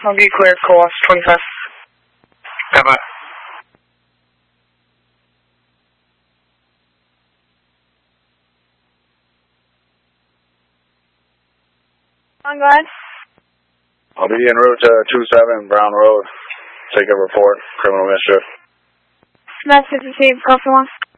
I'll be clear, Colas 25. Come on. Go ahead. I'll be en route to 27 Brown Road. Take a report, criminal mischief. Message received, copy 1.